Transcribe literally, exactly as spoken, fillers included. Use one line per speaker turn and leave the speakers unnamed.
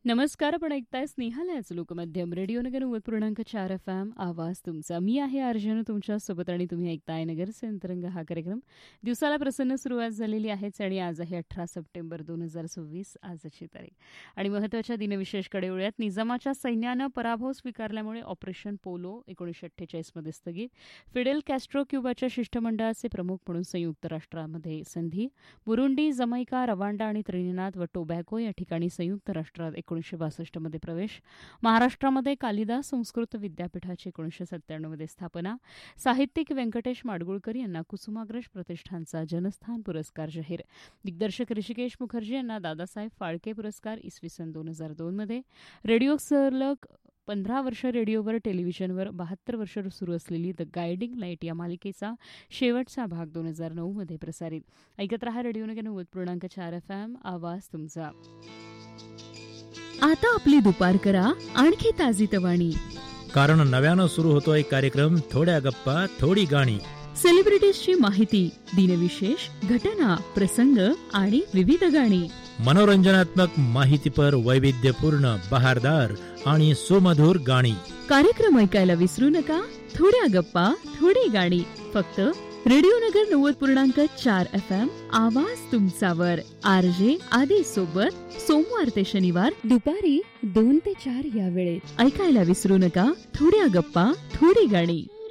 नमस्कार. आपण ऐकताय स्नेहालयाच लोकमध्यम रेडिओ नगर नव्वद पूर्णांक चार एफ एम आवाज तुमचा. मी आहे अर्जुन तुमच्या सोबत आणि तुम्ही ऐकताय नगरचे अंतरंग हा कार्यक्रम. दिवसाला प्रसन्न सुरुवात झालेली आहेच आणि आज आहे अठरा सप्टेंबर दोन हजार सव्वीस आजची तारीख आणि महत्वाच्या दिनविशेषकडे वळूयात. निजामाच्या सैन्यानं पराभव स्वीकारल्यामुळे ऑपरेशन पोलो एकोणीसशे अठ्ठेचाळीसमध्ये स्थगित. फिडेल कॅस्ट्रो क्युबाच्या शिष्टमंडळाचे प्रमुख म्हणून संयुक्त राष्ट्रामध्ये संधी. बुरुंडी, जमैका, रवांडा आणि त्रिनिदाद व टोबॅगो या ठिकाणी संयुक्त राष्ट्रात एकोणीसशे बासष्टमध्ये प्रवेश. महाराष्ट्रामध्ये कालिदास संस्कृत विद्यापीठाची एकोणीसशे सत्त्याण्णवमध्ये स्थापना. साहित्यिक व्यंकटेश माडगुळकर यांना कुसुमाग्रज प्रतिष्ठानचा जनस्थान पुरस्कार जाहीर. दिग्दर्शक ऋषिकेश मुखर्जी यांना दादासाहेब फाळके पुरस्कार इसवी सन दोन हजार दोनमध्ये. रेडिओ सलग पंधरा वर्ष रेडिओवर, टेलिव्हिजनवर बहात्तर वर्ष सुरू असलेली द गायडिंग लाईट या मालिकेचा शेवटचा भाग दोन हजार नऊमध्ये प्रसारित. ऐकत रहा रेडिओ नगर नव्वद पूर्णांक चार एफ एम आवाज तुमचा. आता आपली दुपार करा आणखी ताजी तवाणी,
कारण नव्यानं सुरू होतोय कार्यक्रम थोड्या गप्पा थोडी गाणी.
सेलिब्रिटीजची माहिती, दिनविशेष, घटना, प्रसंग आणि विविध गाणी.
मनोरंजनात्मक माहितीपर वैविध्यपूर्ण, बहारदार आणि सुमधुर गाणी.
कार्यक्रम ऐकायला विसरू नका. थोड्या गप्पा थोडी गाणी, फक्त रेडिओ नगर नव्वद पूर्णांक चार एफ एम आवाज तुमचावर. आरजे आधी सोबत सोमवार ते शनिवार दुपारी दोन ते चार या वेळेत ऐकायला विसरू नका. थोड्या गप्पा थोडी गाणी.